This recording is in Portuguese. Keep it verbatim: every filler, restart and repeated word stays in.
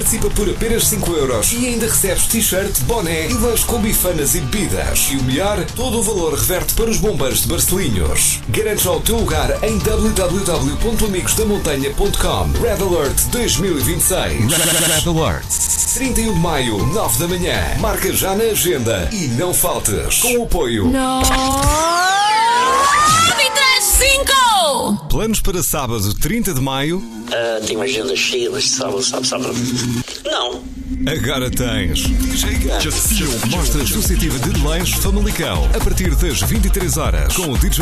Participa por apenas cinco euros e ainda recebes t-shirt, boné e lanche com bifanas e bebidas. E o melhor, todo o valor reverte para os bombeiros de Barcelinhos. Garante já o teu lugar em w w w ponto amigos da montanha ponto com. Red Alert dois mil e vinte e seis. Red Alert. trinta e um de maio, nove da manhã. Marca já na agenda e não faltes. Com o apoio. nove três cinco. Planos para sábado, trinta de maio? Uh, tenho uma agenda cheia, mas sábado, sábado, sábado. Não. Agora tens D J Guns. Mostra associativa de Lanche Famalicão. A partir das vinte e três horas. Com o D J